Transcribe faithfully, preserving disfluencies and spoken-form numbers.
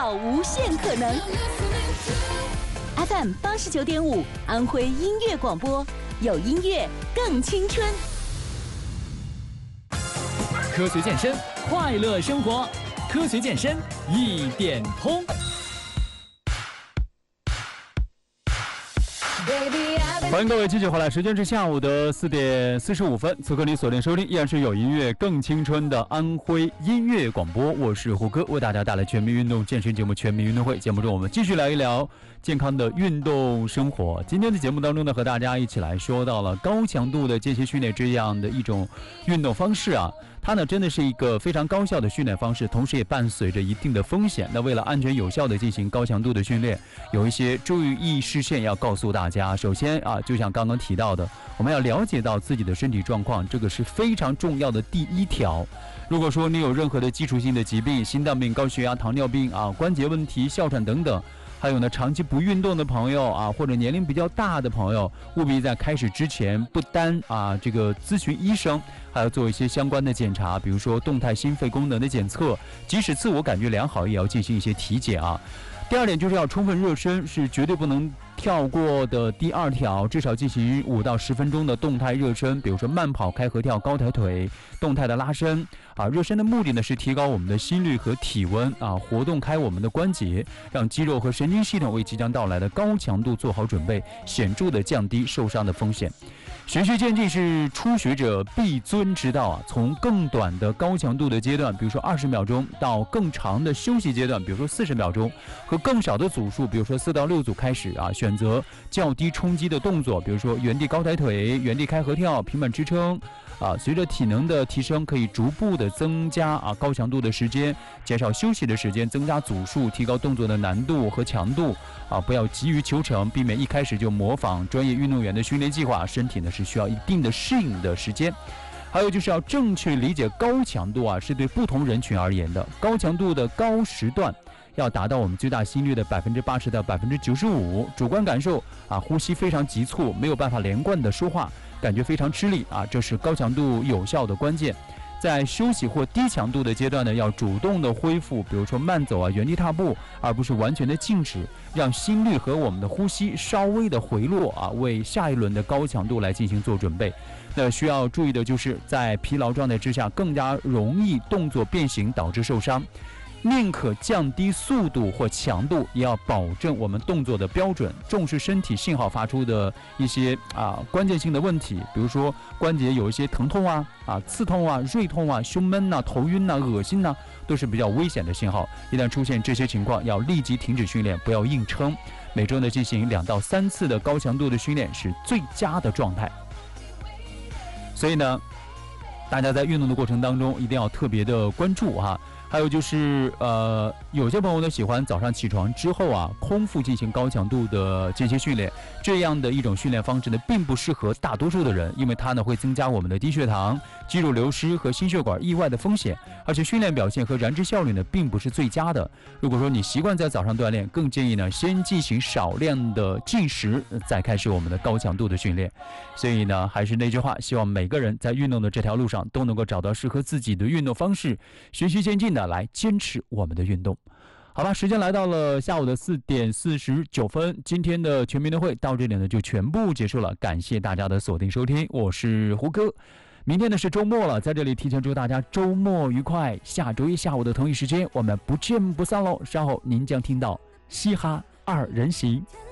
到无限可能。F M 八十九点五，安徽音乐广播，有音乐更青春。 科学健身，快乐生活。科学健身一点通。欢迎各位继续回来，时间是下午的四点四十五分。此刻你锁定收听依然是有音乐更青春的安徽音乐广播，我是胡歌，为大家带来全民运动健身节目《全民运动会》。节目中我们继续聊一聊健康的运动生活。今天的节目当中呢，和大家一起来说到了高强度的间歇训练这样的一种运动方式啊。它呢真的是一个非常高效的训练方式，同时也伴随着一定的风险。那为了安全有效的进行高强度的训练，有一些注意事项要告诉大家。首先啊，就像刚刚提到的，我们要了解到自己的身体状况，这个是非常重要的第一条。如果说你有任何的基础性的疾病，心脏病、高血压、糖尿病啊、关节问题、哮喘等等，还有呢，长期不运动的朋友啊，或者年龄比较大的朋友，务必在开始之前不单啊这个咨询医生，还要做一些相关的检查，比如说动态心肺功能的检测，即使自我感觉良好，也要进行一些体检啊。第二点就是要充分热身，是绝对不能跳过的第二条，至少进行五到十分钟的动态热身，比如说慢跑、开合跳、高抬腿，动态的拉伸啊。热身的目的呢是提高我们的心率和体温啊，活动开我们的关节，让肌肉和神经系统为即将到来的高强度做好准备，显著的降低受伤的风险。循序渐进是初学者必遵之道啊。从更短的高强度的阶段，比如说二十秒钟，到更长的休息阶段，比如说四十秒钟，和更少的组数，比如说四到六组开始啊。选择较低冲击的动作，比如说原地高抬腿、原地开合跳、平板支撑啊。随着体能的提升，可以逐步的增加啊高强度的时间，减少休息的时间，增加组数，提高动作的难度和强度啊。不要急于求成，避免一开始就模仿专业运动员的训练计划，身体呢是需要一定的适应的时间。还有就是要正确理解高强度啊，是对不同人群而言的。高强度的高时段要达到我们最大心率的百分之八十到百分之九十五，主观感受啊，呼吸非常急促，没有办法连贯的说话，感觉非常吃力啊，这是高强度有效的关键。在休息或低强度的阶段呢，要主动的恢复，比如说慢走啊、原地踏步，而不是完全的静止，让心率和我们的呼吸稍微的回落啊，为下一轮的高强度来进行做准备。那需要注意的就是在疲劳状态之下，更加容易动作变形导致受伤。宁可降低速度或强度，也要保证我们动作的标准，重视身体信号发出的一些啊关键性的问题，比如说关节有一些疼痛啊、啊刺痛啊、锐痛啊、胸闷呐、头晕呐、恶心呐，都是比较危险的信号。一旦出现这些情况，要立即停止训练，不要硬撑。每周呢进行两到三次的高强度的训练是最佳的状态。所以呢，大家在运动的过程当中一定要特别的关注哈。还有就是呃，有些朋友呢喜欢早上起床之后啊，空腹进行高强度的间歇训练，这样的一种训练方式呢，并不适合大多数的人，因为它呢会增加我们的低血糖、肌肉流失和心血管意外的风险，而且训练表现和燃脂效率呢并不是最佳的。如果说你习惯在早上锻炼，更建议呢先进行少量的进食，再开始我们的高强度的训练。所以呢，还是那句话，希望每个人在运动的这条路上都能够找到适合自己的运动方式，循序渐进的来坚持我们的运动。好吧，时间来到了下午的四点四十九分，今天的全民运动会到这里呢就全部结束了，感谢大家的锁定收听，我是胡歌。明天呢是周末了，在这里提前祝大家周末愉快，下周一下午的同一时间我们不见不散喽。稍后您将听到嘻哈二人行。